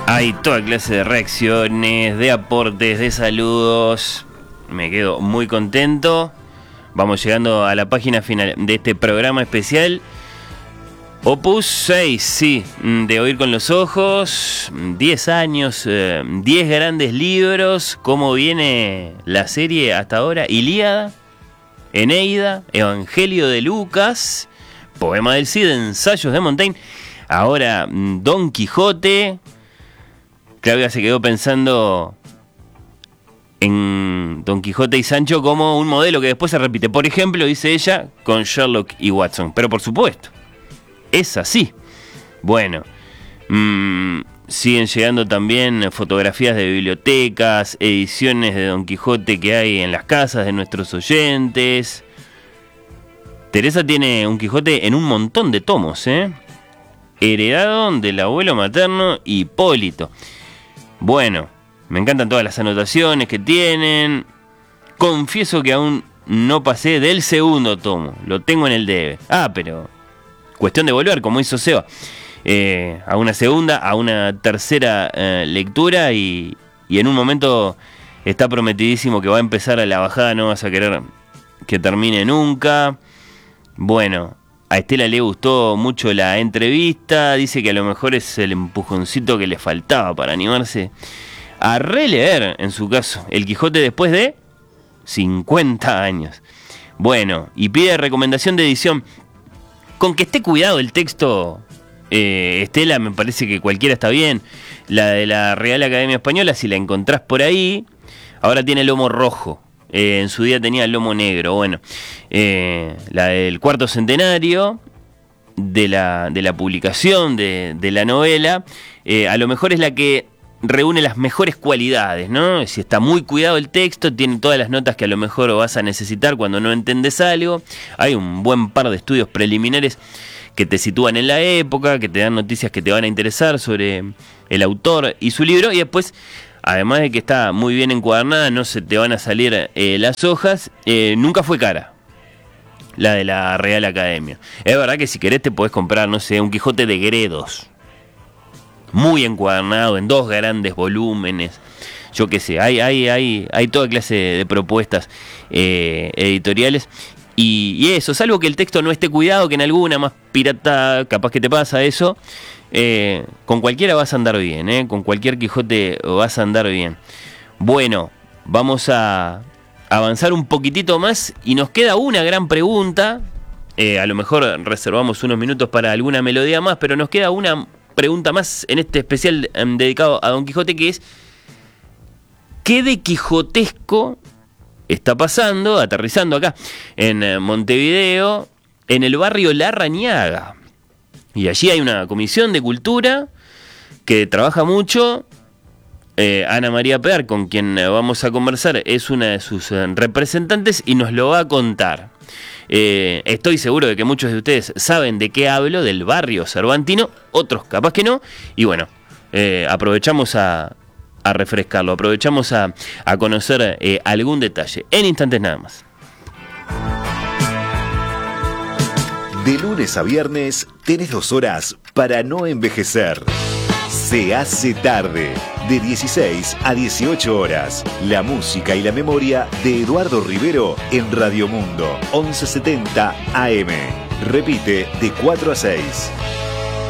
Hay toda clase de reacciones, de aportes, de saludos. Me quedo muy contento. Vamos llegando a la página final de este programa especial. Opus 6, sí, de Oír con los Ojos. 10 años, 10 grandes libros. ¿Cómo viene la serie hasta ahora? Ilíada, Eneida, Evangelio de Lucas, Poema del Cid, Ensayos de Montaigne. Ahora Don Quijote. Claudia se quedó pensando en Don Quijote y Sancho como un modelo que después se repite. Por ejemplo, dice ella, con Sherlock y Watson. Pero por supuesto, es así. Bueno, siguen llegando también fotografías de bibliotecas, ediciones de Don Quijote que hay en las casas de nuestros oyentes. Teresa tiene un Quijote en un montón de tomos, heredado del abuelo materno Hipólito. Bueno, me encantan todas las anotaciones que tienen. Confieso que aún no pasé del segundo tomo. Lo tengo en el debe. Pero cuestión de volver, como hizo Seba. A una segunda, a una tercera lectura. Y en un momento está prometidísimo que va a empezar a la bajada. No vas a querer que termine nunca. Bueno, a Estela le gustó mucho la entrevista. Dice que a lo mejor es el empujoncito que le faltaba para animarse a releer, en su caso, El Quijote después de 50 años. Bueno, y pide recomendación de edición. Con que esté cuidado el texto, Estela, me parece que cualquiera está bien. La de la Real Academia Española, si la encontrás por ahí, ahora tiene lomo rojo. En su día tenía el lomo negro. Bueno, la del cuarto centenario de la publicación de la novela, a lo mejor es la que reúne las mejores cualidades, ¿no? Si está muy cuidado el texto, tiene todas las notas que a lo mejor vas a necesitar cuando no entendés algo. Hay un buen par de estudios preliminares que te sitúan en la época, que te dan noticias que te van a interesar sobre el autor y su libro, y después, además de que está muy bien encuadernada, no se te van a salir las hojas. Nunca fue cara la de la Real Academia. Es verdad que si querés te podés comprar, no sé, un Quijote de Gredos, muy encuadernado en 2 grandes volúmenes. Yo qué sé, hay toda clase de propuestas editoriales. Y eso, salvo que el texto no esté cuidado, que en alguna más pirata capaz que te pasa eso, con cualquiera vas a andar bien, con cualquier Quijote vas a andar bien. Bueno, vamos a avanzar un poquitito más y nos queda una gran pregunta. A lo mejor reservamos unos minutos para alguna melodía más, pero nos queda una pregunta más en este especial dedicado a Don Quijote, que es: ¿qué de quijotesco está pasando, aterrizando acá en Montevideo, en el barrio Larrañaga? Y allí hay una comisión de cultura que trabaja mucho. Ana María Pear, con quien vamos a conversar, es una de sus representantes y nos lo va a contar. Estoy seguro de que muchos de ustedes saben de qué hablo, del barrio cervantino, otros capaz que no. Y bueno, aprovechamos a refrescarlo, aprovechamos a conocer algún detalle. En instantes nada más. De lunes a viernes tenés 2 horas para no envejecer. Se hace tarde, de 16 a 18 horas. La música y la memoria de Eduardo Rivero en Radio Mundo, 1170 AM. Repite de 4 a 6.